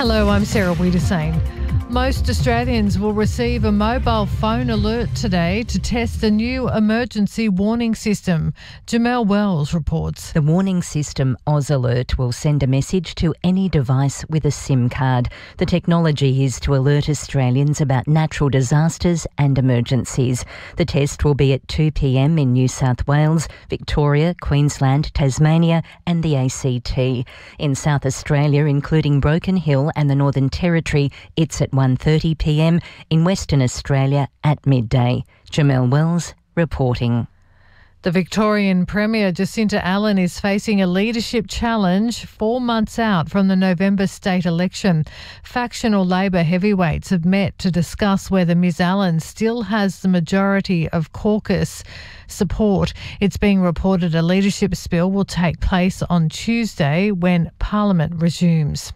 Hello, I'm Sarah Wiedersane. Most Australians will receive a mobile phone alert today to test a new emergency warning system. Jamelle Wells reports. The warning system Oz Alert will send a message to any device with a SIM card. The technology is to alert Australians about natural disasters and emergencies. The test will be at 2 p.m. in New South Wales, Victoria, Queensland, Tasmania and the ACT. In South Australia, including Broken Hill and the Northern Territory, it's at 1:30 p.m, in Western Australia at midday. Jamelle Wells reporting. The Victorian Premier Jacinta Allan is facing a leadership challenge 4 months out from the November state election. Factional Labor heavyweights have met to discuss whether Ms Allan still has the majority of caucus support. It's being reported a leadership spill will take place on Tuesday when Parliament resumes.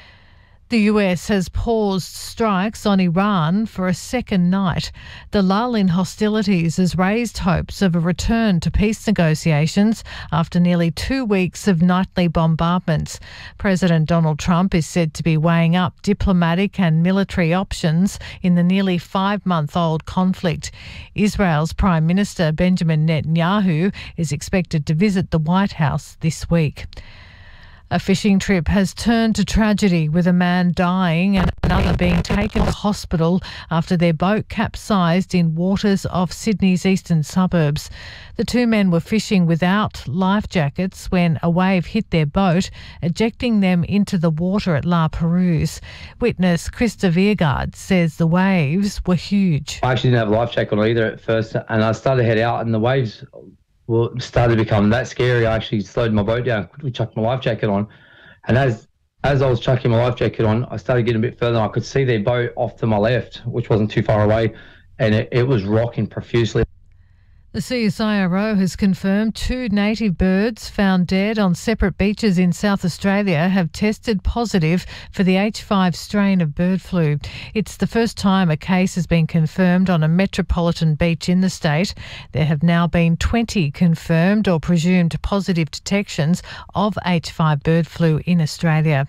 The US has paused strikes on Iran for a second night. The lull in hostilities has raised hopes of a return to peace negotiations after nearly 2 weeks of nightly bombardments. President Donald Trump is said to be weighing up diplomatic and military options in the nearly 5-month-old conflict. Israel's Prime Minister Benjamin Netanyahu is expected to visit the White House this week. A fishing trip has turned to tragedy with a man dying and another being taken to hospital after their boat capsized in waters off Sydney's eastern suburbs. The two men were fishing without life jackets when a wave hit their boat, ejecting them into the water at La Perouse. Witness Krista Viergaard says the waves were huge. I actually didn't have a life jacket on either at first, and I started to head out and the waves started to become that scary. I actually slowed my boat down, quickly chucked my life jacket on. And as I was chucking my life jacket on, I started getting a bit further. I could see their boat off to my left, which wasn't too far away, and it was rocking profusely. The CSIRO has confirmed 2 native birds found dead on separate beaches in South Australia have tested positive for the H5 strain of bird flu. It's the first time a case has been confirmed on a metropolitan beach in the state. There have now been 20 confirmed or presumed positive detections of H5 bird flu in Australia.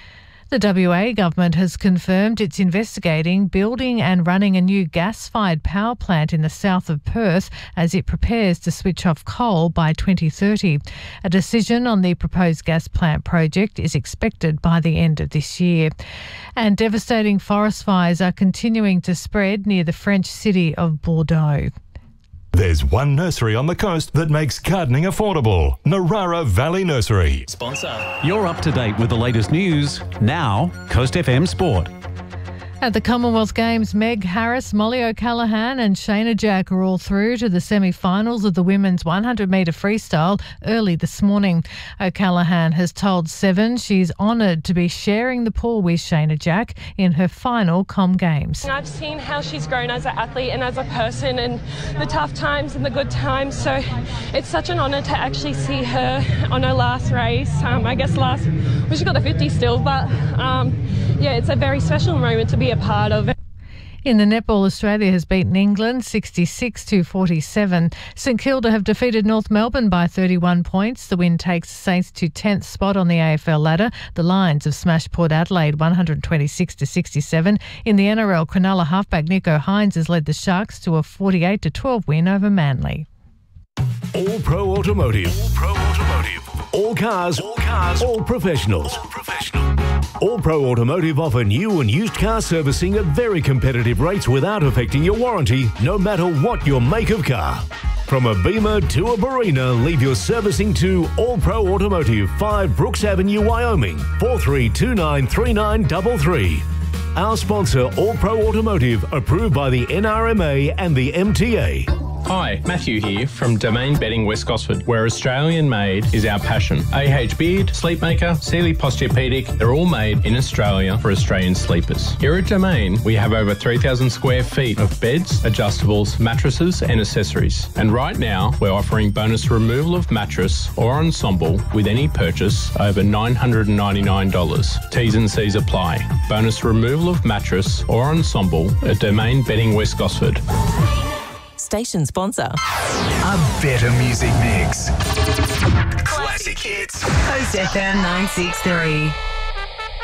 The WA government has confirmed it's investigating building and running a new gas-fired power plant in the south of Perth as it prepares to switch off coal by 2030. A decision on the proposed gas plant project is expected by the end of this year. And devastating forest fires are continuing to spread near the French city of Bordeaux. There's one nursery on the coast that makes gardening affordable. Narara Valley Nursery. Sponsor. You're up to date with the latest news. Now, Coast FM Sport. At the Commonwealth Games, Meg Harris, Molly O'Callaghan and Shayna Jack are all through to the semi-finals of the women's 100-metre freestyle early this morning. O'Callaghan has told Seven she's honoured to be sharing the pool with Shayna Jack in her final Com Games. I've seen how she's grown as an athlete and as a person, and the tough times and the good times, so it's such an honour to actually see her on her last race. She got the 50 still, but it's a very special moment to be a part of. In the netball, Australia has beaten England 66-47. St Kilda have defeated North Melbourne by 31 points. The win takes the Saints to 10th spot on the AFL ladder. The Lions have smashed Port Adelaide 126-67. In the NRL, Cronulla halfback Nico Hines has led the Sharks to a 48-12 win over Manly. All Pro Automotive. All Pro Automotive. All cars. All cars. All professionals. All professional. All Pro Automotive offer new and used car servicing at very competitive rates without affecting your warranty, no matter what your make of car. From a Beamer to a Barina, leave your servicing to All Pro Automotive, 5 Brooks Avenue, Wyoming, 43293933. Our sponsor, All Pro Automotive, approved by the NRMA and the MTA. Hi, Matthew here from Domain Bedding West Gosford, where Australian made is our passion. AH Beard, Sleepmaker, Sealy Posturepedic, they're all made in Australia for Australian sleepers. Here at Domain, we have over 3,000 square feet of beds, adjustables, mattresses and accessories. And right now, we're offering bonus removal of mattress or ensemble with any purchase over $999. T's and C's apply. Bonus removal of mattress or ensemble at Domain Bedding West Gosford. Station sponsor. A better music mix. Classic hits. Coast FM 963.